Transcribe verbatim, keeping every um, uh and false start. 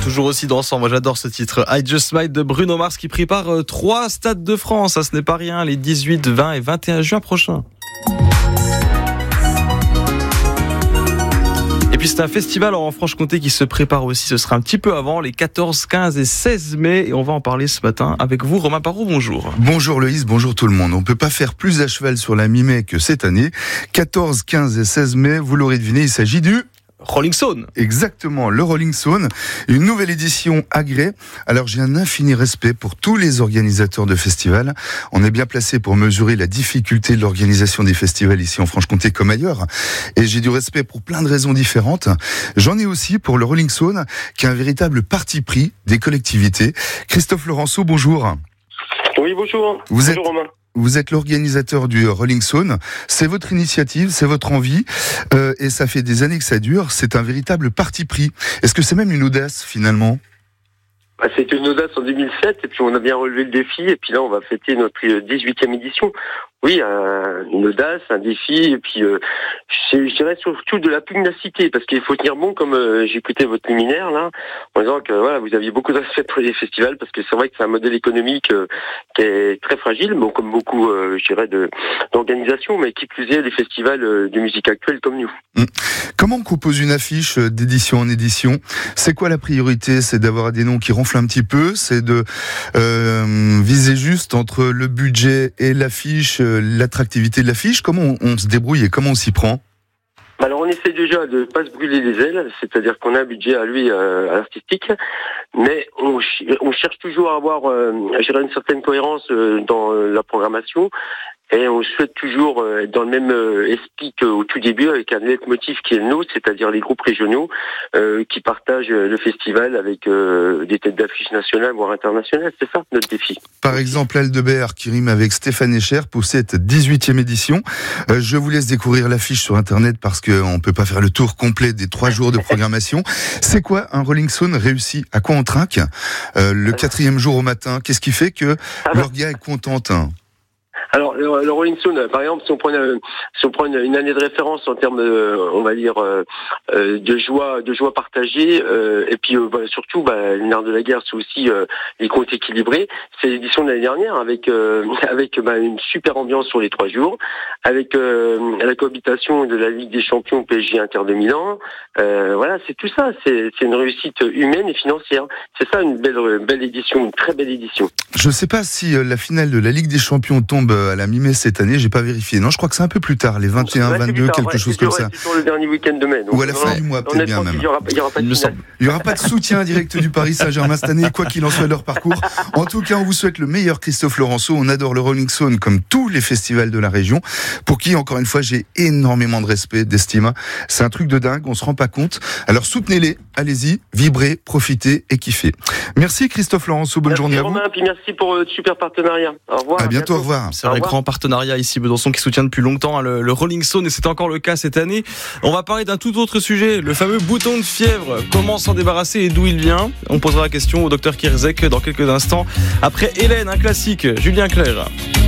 toujours aussi dansant. Moi, j'adore ce titre. I Just Smile de Bruno Mars qui prépare euh, trois stades de France. Ça, ce n'est pas rien. Les dix-huit, vingt et vingt et un juin prochains. Et puis c'est un festival en Franche-Comté qui se prépare aussi, ce sera un petit peu avant, les quatorze, quinze et seize mai, et on va en parler ce matin avec vous, Romain Parot, bonjour. Bonjour Loïs, bonjour tout le monde. On ne peut pas faire plus à cheval sur la mi-mai que cette année. quatorze, quinze et seize mai, vous l'aurez deviné, il s'agit du... Rolling Stone. Exactement, le Rolling Stone, une nouvelle édition à Grès. Alors j'ai un infini respect pour tous les organisateurs de festivals. On est bien placé pour mesurer la difficulté de l'organisation des festivals ici en Franche-Comté comme ailleurs. Et j'ai du respect pour plein de raisons différentes. J'en ai aussi pour le Rolling Stone, qui est un véritable parti pris des collectivités. Christophe Laurenceau, bonjour. Oui, bonjour. Vous bonjour êtes... Romain. Vous êtes l'organisateur du Rolling Stone, c'est votre initiative, c'est votre envie, euh, et ça fait des années que ça dure, c'est un véritable parti pris. Est-ce que c'est même une audace finalement ? Bah, c'était une audace en deux mille sept, et puis on a bien relevé le défi, et puis là on va fêter notre dix-huitième édition. Oui, euh, une audace, un défi, et puis euh, je dirais surtout de la pugnacité, parce qu'il faut tenir bon, comme euh, j'écoutais votre luminaire là, en disant que voilà, vous aviez beaucoup de respect pour les festivals, parce que c'est vrai que c'est un modèle économique euh, qui est très fragile, bon comme beaucoup, euh, je dirais, de, d'organisations, mais qui plus est des festivals euh, de musique actuelle comme nous. Mmh. Comment on compose une affiche d'édition en édition ? C'est quoi la priorité ? C'est d'avoir des noms qui ronflent un petit peu ? C'est de euh, viser juste entre le budget et l'affiche, l'attractivité de l'affiche? Comment on, on se débrouille et comment on s'y prend? Alors on essaie déjà de pas se brûler les ailes, c'est-à-dire qu'on a un budget à lui euh, artistique, mais on, on cherche toujours à avoir euh, je dirais une certaine cohérence euh, dans euh, la programmation. Et on souhaite toujours être dans le même esprit qu'au tout début, avec un leitmotiv qui est le nôtre, c'est-à-dire les groupes régionaux euh, qui partagent le festival avec euh, des têtes d'affiche nationales, voire internationales. C'est ça notre défi. Par exemple, Aldebert, qui rime avec Stéphane Echer pour cette dix-huitième édition. Euh, je vous laisse découvrir l'affiche sur Internet parce qu'on ne peut pas faire le tour complet des trois jours de programmation. C'est quoi un Rolling Stone réussi? À quoi on trinque euh, le quatrième jour au matin? Qu'est-ce qui fait que ah bah. l'orga est contente? Alors, le, le Rolling Stone, par exemple, si on prend une, si on prend une, une année de référence en termes, de, on va dire, euh, de joie, de joie partagée, euh, et puis euh, bah, surtout, bah, le nerf de la guerre, c'est aussi euh, les comptes équilibrés. C'est l'édition de l'année dernière avec euh, avec bah, une super ambiance sur les trois jours, avec euh, la cohabitation de la Ligue des Champions P S G Inter de Milan. Euh, voilà, c'est tout ça. C'est, c'est une réussite humaine et financière. C'est ça une belle, belle édition, une très belle édition. Je ne sais pas si la finale de la Ligue des Champions tombe à la mi-mai cette année, j'ai pas vérifié. Non, je crois que c'est un peu plus tard, les vingt et un, vingt-deux, tard, quelque ouais, chose comme ça. C'est sur le dernier week-end de mai. Donc ou à la fin du mois, peut-être bien même. Il y aura, il y aura pas de finale. Il y aura pas de soutien direct du Paris Saint-Germain cette année, quoi qu'il en soit de leur parcours. En tout cas, on vous souhaite le meilleur, Christophe Laurenceau. On adore le Rolling Stone comme tous les festivals de la région, pour qui, encore une fois, j'ai énormément de respect, d'estime. C'est un truc de dingue, on se rend pas compte. Alors soutenez-les, allez-y, vibrez, profitez et kiffez. Merci Christophe Laurenceau, bonne merci journée Romain, à vous. Puis merci pour le super partenariat. Au revoir. À bientôt, au revoir. C'est un grand partenariat ici, Besançon, qui soutient depuis longtemps hein, le, le Rolling Stone, et c'est encore le cas cette année. On va parler d'un tout autre sujet, le fameux bouton de fièvre. Comment s'en débarrasser et d'où il vient? On posera la question au docteur Kierzek dans quelques instants. Après Hélène, un classique, Julien Clerc.